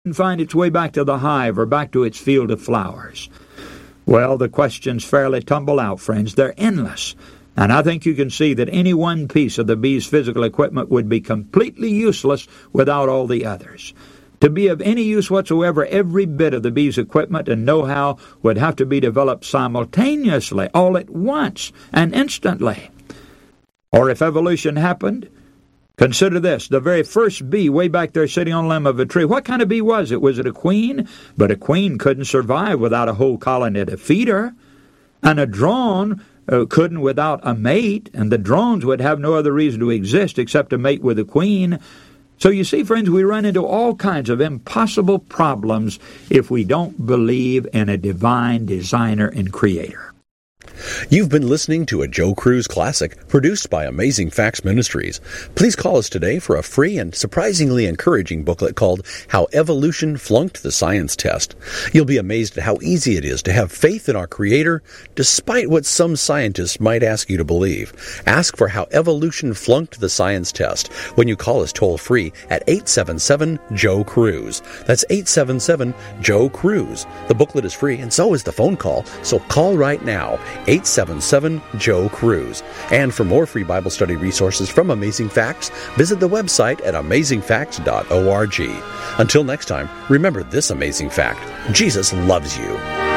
find its way back to the hive or back to its field of flowers? Well, the questions fairly tumble out, friends. They're endless. And I think you can see that any one piece of the bee's physical equipment would be completely useless without all the others. To be of any use whatsoever, every bit of the bee's equipment and know-how would have to be developed simultaneously, all at once, and instantly. Or if evolution happened, consider this, the very first bee way back there sitting on the limb of a tree. What kind of bee was it? Was it a queen? But a queen couldn't survive without a whole colony to feed her. And a drone couldn't without a mate, and the drones would have no other reason to exist except to mate with a queen. So you see, friends, we run into all kinds of impossible problems if we don't believe in a divine designer and creator. You've been listening to a Joe Crews Classic produced by Amazing Facts Ministries. Please call us today for a free and surprisingly encouraging booklet called How Evolution Flunked the Science Test. You'll be amazed at how easy it is to have faith in our Creator despite what some scientists might ask you to believe. Ask for How Evolution Flunked the Science Test when you call us toll-free at 877-JOE-CRUISE. That's 877-JOE-CRUISE. The booklet is free and so is the phone call, so call right now. 877-JOE-CRUISE. And for more free Bible study resources from Amazing Facts, visit the website at amazingfacts.org. Until next time, remember this amazing fact: Jesus loves you.